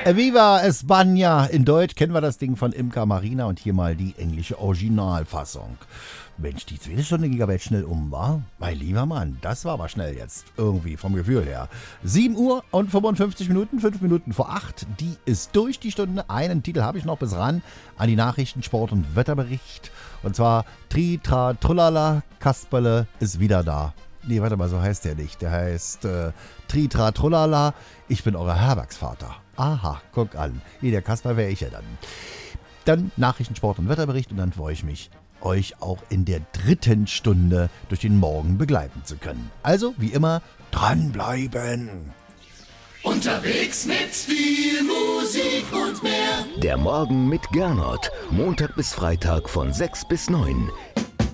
Viva España! In Deutsch kennen wir das Ding von Imca Marina und hier mal die englische Originalfassung. Mensch, die zweite Stunde ging aber jetzt schnell um, wa? Mein lieber Mann, das war aber schnell jetzt. Irgendwie vom Gefühl her. 7 Uhr und 55 Minuten, 5 Minuten vor 8. Die ist durch, die Stunde. Einen Titel habe ich noch bis ran an die Nachrichten, Sport und Wetterbericht. Und zwar Tri, Tra, Trullala, Kasperle ist wieder da. Nee, warte mal, so heißt der nicht. Der heißt Tri, Tra, Trullala, ich bin euer Herbergsvater. Aha, guck an. Nee, der Kasper wäre ich ja dann. Dann Nachrichten, Sport und Wetterbericht und dann freue ich mich, euch auch in der dritten Stunde durch den Morgen begleiten zu können. Also, wie immer, dranbleiben. Unterwegs mit viel Musik und mehr. Der Morgen mit Gernot. Montag bis Freitag von 6 bis 9.